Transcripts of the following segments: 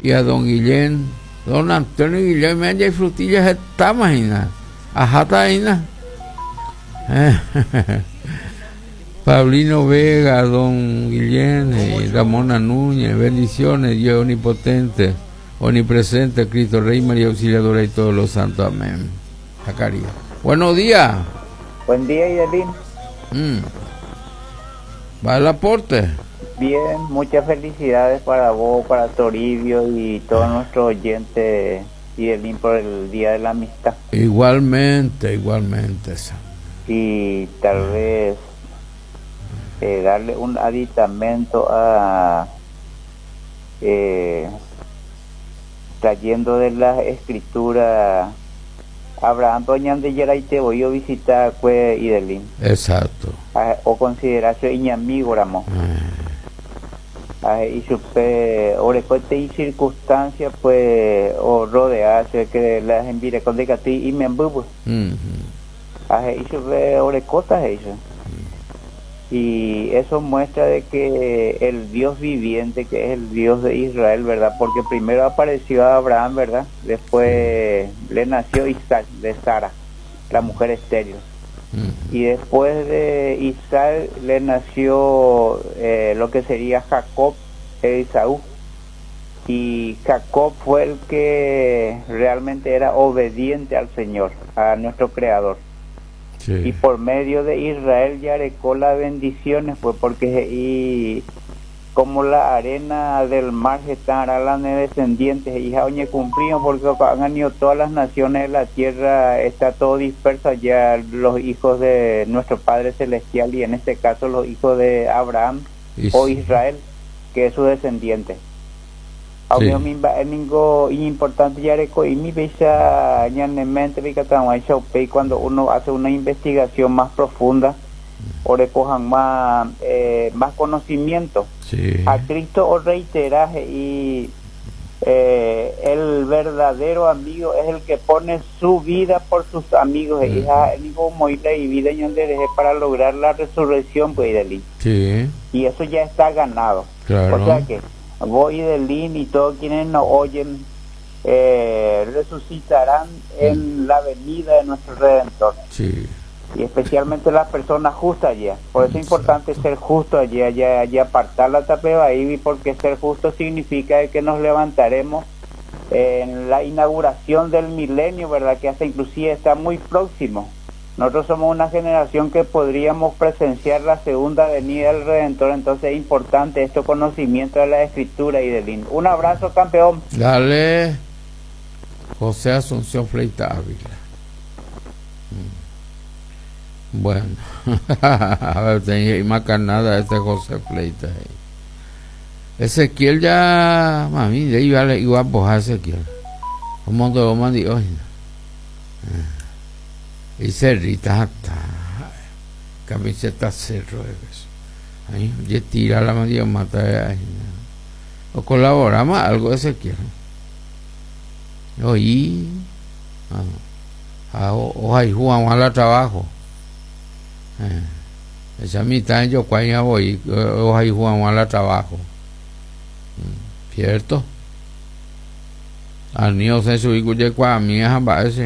y a don Guillén, don Antonio Guillén, me han frutillas está imagina, ajata aina. Paulino Vega, don Guillén y Ramona Núñez, bendiciones, Dios omnipotente, omnipresente, Cristo Rey, María Auxiliadora y todos los santos, amén. Zacarías. Buenos días. Buen día, Idelín. ¿Va el aporte? Bien, muchas felicidades para vos, para Toribio y todos nuestros oyentes, Idelín, por el Día de la Amistad. Igualmente. Y tal vez darle un aditamento a trayendo de la escritura Abraham Doñan de Yeraite voy a visitar pues Idelín. Exacto. O considerarse amigo ramo. Y supe orecote y circunstancias pues o rodearse que las envire con de cati y me embubo. Y supe orecotas eso. Y eso muestra de que el Dios viviente, que es el Dios de Israel, ¿verdad? Porque primero apareció a Abraham, ¿verdad? Después le nació Isaac de Sara, la mujer estéril. Y después de Isaac le nació lo que sería Jacob e Esaú. Y Jacob fue el que realmente era obediente al Señor, a nuestro Creador. Sí. Y por medio de Israel ya recó las bendiciones, pues porque y como la arena del mar están las descendientes y ya cumplimos porque han ido todas las naciones de la tierra, está todo disperso ya los hijos de nuestro Padre Celestial y en este caso los hijos de Abraham o Israel, que es su descendiente. Sí. Importante ya y mi bella cuando uno hace una investigación más profunda o recojan más conocimiento. Sí. A Cristo os reiteraje y el verdadero amigo es el que pone su vida por sus amigos y vida para lograr la resurrección pues sí. Y eso ya está ganado. Claro. O sea que vos y Idelín y todos quienes nos oyen resucitarán en la venida de nuestro Redentor. Sí. Y especialmente las personas justas allá. Por eso es importante ser justo allá y apartar la tapeba ahí, porque ser justo significa que nos levantaremos en la inauguración del milenio, ¿verdad? Que hasta inclusive está muy próximo. Nosotros somos una generación que podríamos presenciar la segunda venida del Redentor, entonces es importante este conocimiento de la Escritura y del himno. Un abrazo, campeón. Dale, José Asunción Fleita Ávila. Bueno, a ver, tenía más carnada este José Fleita. Ezequiel ya, mami, de iba a bojar Ezequiel. ¿Cómo te lo mandé hoy? Y cerrita hasta camiseta cerro ahí ya tira la media mata ahí o colaboramos algo de ese quiero oí o hay jugamos al trabajo esa mitad yo cuando voy o hay jugamos al trabajo cierto al niño se subió ya cuando mi hija va ese.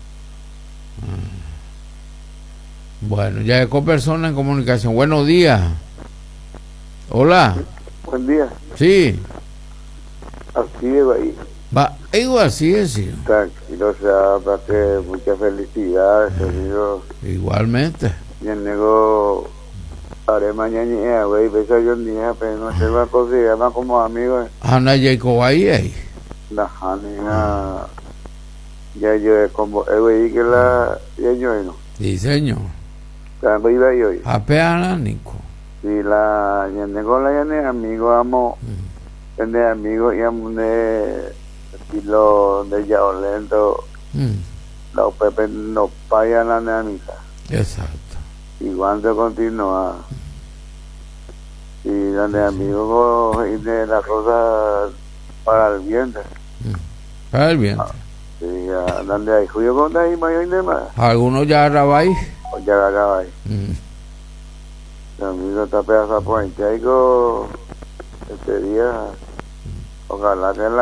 Bueno, ya con personas en comunicación. Buenos días. Hola. Buen día. Sí. Así es ahí. Va, igual así es, sí. Tranquilo, o sea, para que muchas felicidades, querido. Igualmente. Y el nego haré mañana, güey, beso yo ni pero no se va a conseguir más como amigos. Ana Jacob ahí. La Hanina. Ya yo como güey que la ya yo no. Sí, señor. Apenas Nico. Sí, la Nicola ya ne amigo amo. De amigo y amo de estilo de ya lento. La Pepe no paya la neamita. Exacto. Y cuando continúa. Y donde amigo y de la cosa para el vientre. Para el vientre. Sí, donde hay juicio con ahí mayor y demás. ¿Algunos ya grabáis? Ya la acabáis. Amigo, está pedazo por ahí. Este día, ojalá que la